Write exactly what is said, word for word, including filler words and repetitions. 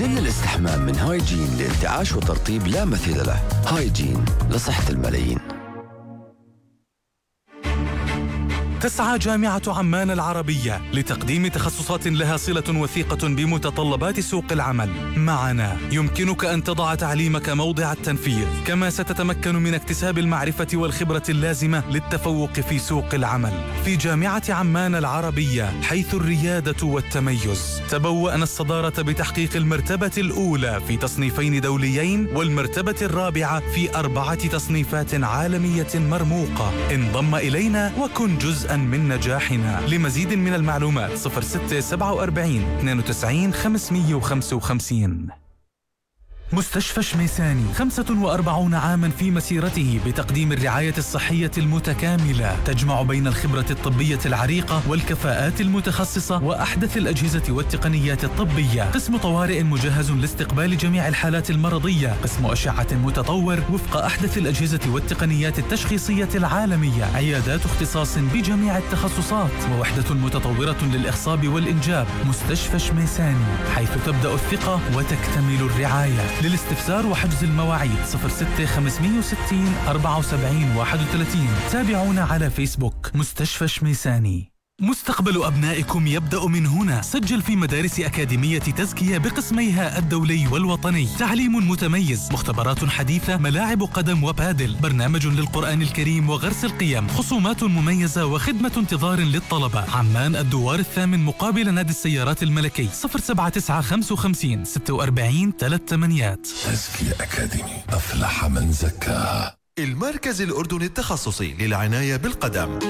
جل الاستحمام من هايجين لانتعاش وترطيب لا مثيل له. هايجين لصحة الملايين. تسعى جامعة عمان العربية لتقديم تخصصات لها صلة وثيقة بمتطلبات سوق العمل. معنا يمكنك أن تضع تعليمك موضع التنفيذ، كما ستتمكن من اكتساب المعرفة والخبرة اللازمة للتفوق في سوق العمل. في جامعة عمان العربية، حيث الريادة والتميز، تبوأنا الصدارة بتحقيق المرتبة الأولى في تصنيفين دوليين والمرتبة الرابعة في أربعة تصنيفات عالمية مرموقة. انضم إلينا وكن جزء من نجاحنا. لمزيد من المعلومات صفر ستة سبعة أربعين اثنين وتسعين خمسمئة وخمسة وخمسين. مستشفى شميساني خمسة وأربعين عاما في مسيرته بتقديم الرعاية الصحية المتكاملة، تجمع بين الخبرة الطبية العريقة والكفاءات المتخصصة وأحدث الأجهزة والتقنيات الطبية. قسم طوارئ مجهز لاستقبال جميع الحالات المرضية، قسم أشعة متطور وفق أحدث الأجهزة والتقنيات التشخيصية العالمية، عيادات اختصاص بجميع التخصصات، ووحدة متطورة للإخصاب والإنجاب. مستشفى شميساني، حيث تبدأ الثقة وتكتمل الرعاية. للاستفسار وحجز المواعيد صفر ستة خمسمئة وستين أربعة وسبعين واحد وثلاثين. تابعونا على فيسبوك. مستشفى شميساني. مستقبل أبنائكم يبدأ من هنا. سجل في مدارس أكاديمية تزكية بقسميها الدولي والوطني. تعليم متميز، مختبرات حديثة، ملاعب قدم وبادل، برنامج للقرآن الكريم وغرس القيم، خصومات مميزة وخدمة انتظار للطلبة. عمان الدوار الثامن مقابل نادي السيارات الملكي. صفر سبعة تسعة خمسة وخمسين ستة وأربعين ثلاث ثمانيات. تزكية أكاديمي، أفلح من زكاها. المركز الأردني التخصصي للعناية بالقدم.